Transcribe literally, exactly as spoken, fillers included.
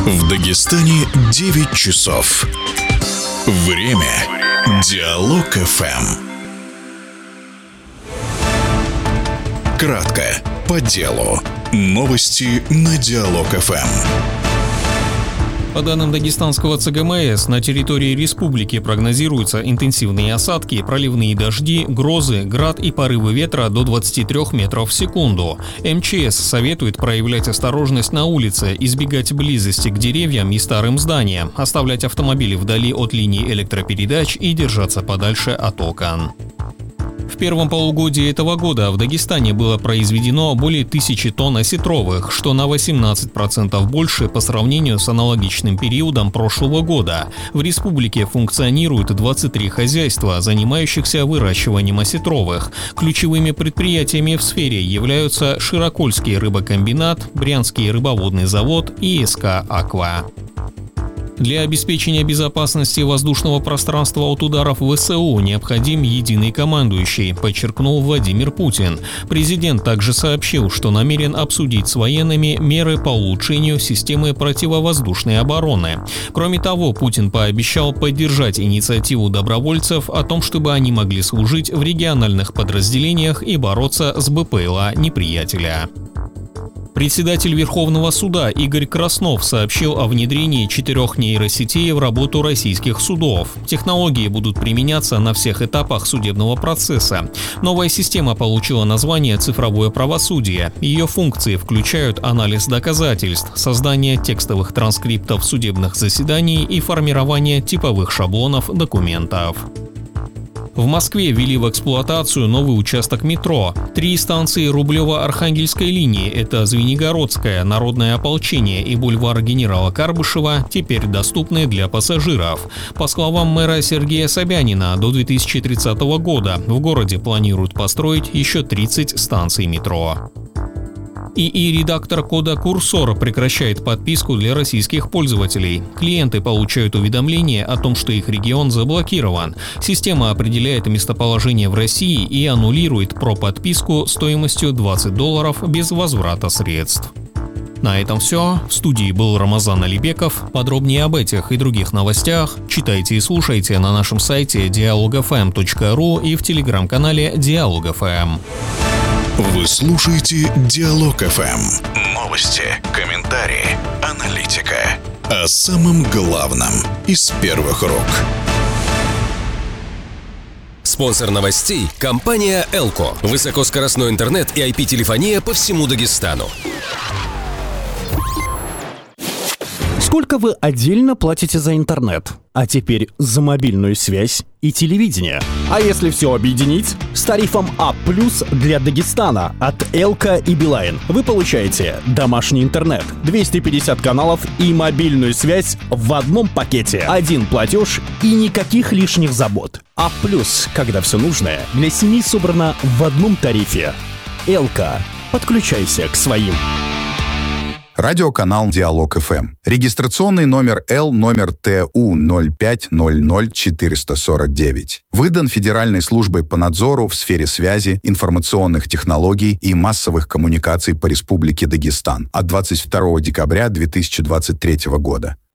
В Дагестане девять часов. Время. Диалог эф эм. Кратко, по делу. Новости на Диалог эф эм. По данным дагестанского цэ гэ эм эс, на территории республики прогнозируются интенсивные осадки, проливные дожди, грозы, град и порывы ветра до двадцати трёх метров в секунду. эм че эс советует проявлять осторожность на улице, избегать близости к деревьям и старым зданиям, оставлять автомобили вдали от линий электропередач и держаться подальше от окон. В первом полугодии этого года в Дагестане было произведено более тысячи тонн осетровых, что на восемнадцать процентов больше по сравнению с аналогичным периодом прошлого года. В республике функционируют двадцать три хозяйства, занимающихся выращиванием осетровых. Ключевыми предприятиями в сфере являются Широкольский рыбокомбинат, Брянский рыбоводный завод и эс ка «Аква». Для обеспечения безопасности воздушного пространства от ударов вэ эс у необходим единый командующий, подчеркнул Владимир Путин. Президент также сообщил, что намерен обсудить с военными меры по улучшению системы противовоздушной обороны. Кроме того, Путин пообещал поддержать инициативу добровольцев о том, чтобы они могли служить в региональных подразделениях и бороться с бэ пэ эл а неприятеля. Председатель Верховного суда Игорь Краснов сообщил о внедрении четырех нейросетей в работу российских судов. Технологии будут применяться на всех этапах судебного процесса. Новая система получила название «Цифровое правосудие». Ее функции включают анализ доказательств, создание текстовых транскриптов судебных заседаний и формирование типовых шаблонов документов. В Москве ввели в эксплуатацию новый участок метро. Три станции Рублево-Архангельской линии – это Звенигородская, Народное ополчение и бульвар генерала Карбышева – теперь доступны для пассажиров. По словам мэра Сергея Собянина, до две тысячи тридцатого года в городе планируют построить еще тридцать станций метро. ИИ-редактор кода «Курсор» прекращает подписку для российских пользователей. Клиенты получают уведомление о том, что их регион заблокирован. Система определяет местоположение в России и аннулирует про-подписку стоимостью двадцать долларов без возврата средств. На этом все. В студии был Рамазан Алибеков. Подробнее об этих и других новостях читайте и слушайте на нашем сайте диалог эф эм точка ру и в телеграм-канале Диалог эф эм. Вы слушаете Диалог эф эм. Новости, комментарии, аналитика. О самом главном из первых рук. Спонсор новостей – компания «Элко». Высокоскоростной интернет и ай пи-телефония по всему Дагестану. Сколько вы отдельно платите за интернет? А теперь за мобильную связь и телевидение. А если все объединить? С тарифом А плюс для Дагестана от Элко и Билайн вы получаете домашний интернет, двести пятьдесят каналов и мобильную связь в одном пакете. Один платеж и никаких лишних забот. А плюс, когда все нужное для семьи собрано в одном тарифе. Элко. Подключайся к своим. Радиоканал Диалог эф эм. Регистрационный номер Л номер Т У ноль пять ноль ноль четыре сорок девять. Выдан Федеральной службой по надзору в сфере связи, информационных технологий и массовых коммуникаций по Республике Дагестан от двадцать второго декабря две тысячи двадцать третьего года.